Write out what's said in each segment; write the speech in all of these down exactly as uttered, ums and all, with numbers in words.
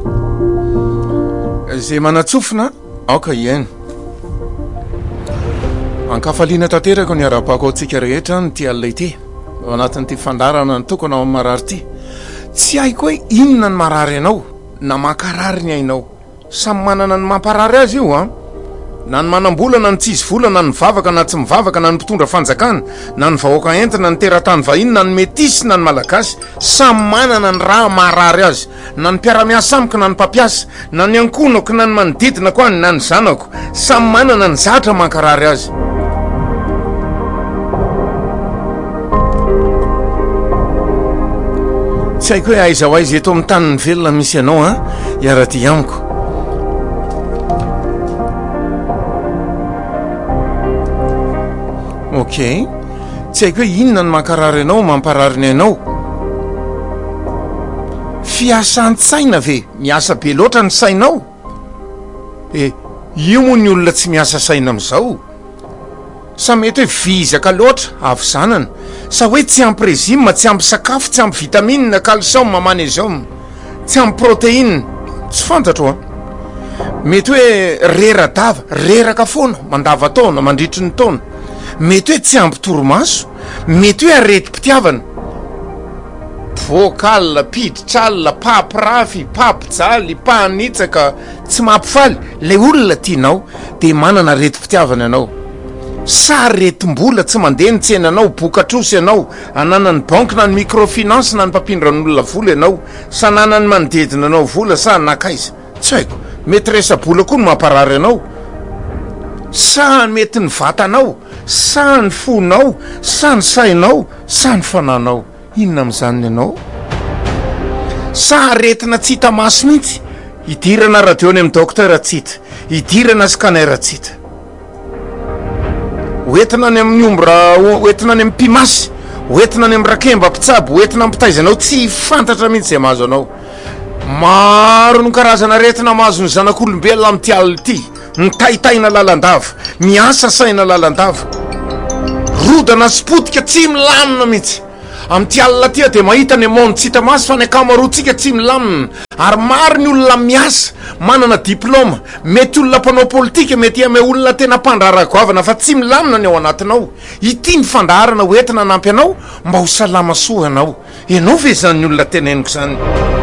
Zay manatsofina aoka ieny ankafaliana tanteraka ny ara-pako antsika rehetra ny ty alina ity ao anatin'ity fandarana ny tokona ao marary ity tsy haiko hoe inona ny marary anao na makarary ny ainao samy manana ny mamparary azy io a na ny manambolana ny tsisy volana ny vavaka na tsy mivavaka na ny mpitondra fanjakana na ny vahoaka entina ny teratany vahiny na ny metisy na ny malagasy samy manana ny raha marary azy na ny mpiara-miasa amiko na ny mpampiasa na ny ankonako na ny manodidina koa na ny zanako samy manana ny zatra mankarary azy tsy haiko hoe aiza ho aiza eto amin'ny tany ny velona misy anao a iara-ty amiko ok tsy haiko hoe inona ny mankarary anao mamparary ny ainao fiasan-tsaina ve miasa be loatra ny sainao e io moa ny olona tsy miasa saina amin'izao sa mety hoe vizaka loatra avy zanana sa hoe tsy ampy régime tsy ampy sakafo tsy ampy vitamine calcium magnesium tsy ampy protéine tsy fantatro a mety hoe rera-dava reraka foana mandava taona mandritry ny taona mety hoe tsy ampy torimaso mety hoe areti-pitiavana vocal piditral papirafy papijaly panitsaka tsy mampifaly le olona tianao de manana areti-pitiavana ianao sa retim-bola tsy mandeha ny tsenanao bokatrosy ianao anana ny banky na ny microfinance na ny mpampindran'olona vola ianao sa nana ny manodidina anao vola sa nakaiza tsy haiko mety resa-bola koa no mamparary anao sa mety ny vatanao sa ny fonao sa ny sainao sa ny fananao inona amin'izany ianao sa aretina tsy hita maso mihitsy hidirana radiony amin'ny docteur tsy hita hidirana scanner tsy hita hoentina any amin'ny ombra hoentina any amin'ny pimasy hoentina any amin'ny rakemba mpitsabo hoentina mpitaizanao tsy fantatra mihitsy zay mahazo anao maro no karazana aretina mahazo ny zanak'olombelona amin'ity alina ity nitaitaina lalandava miasa saina lalandava rodana spotika tsy milamina mihitsy amin'ity alina tia de mahita ny monde tsy hita maso fa ny akamaroantsika tsy milamina ary maro ny olona miasa manana diplôma mety olona mpanao politika mety ame olona tena mpandraragoavana fa tsy milamina ny ao anatinao ity ny fandaharana hoentina nampy anao mba ho salama soa anao ianao ve zany ny olona teneniko zany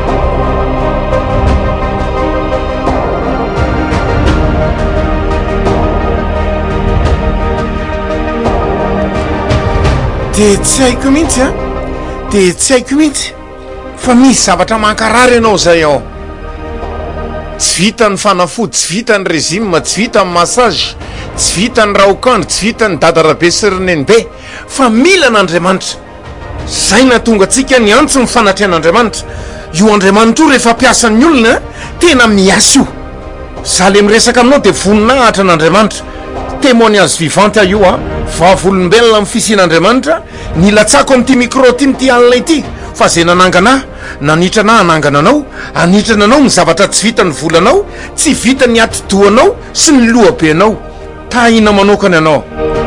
de tsy haiko mihitsy a de tsy haiko mihitsy fa misy zavatra mankarary ianao zay ao tsy vita ny fanafody tsy vita ny régime tsy vita ny massage tsy vita ny raokandro tsy vita ny dadarabe sy renenibe fa mila n'Andriamanitra zay na tonga atsika ny antso ny fanatrehan'Andriamanitra io Andriamanitra io rehefa piasan'ny olona tena miasa io za le miresaka aminao de voninahitra n'Andriamanitra témoignage vivante io a vavolombelona amin'ny fisian'Andriamanitra ny latsako amin'ity micro ty mity alina ity fa zay nanangana nanitra na anangana anao anitrana anao ny zavatra tsy vita ny volanao tsy vita ny atidoanao sy ny lohabe anao tahina manokana ianao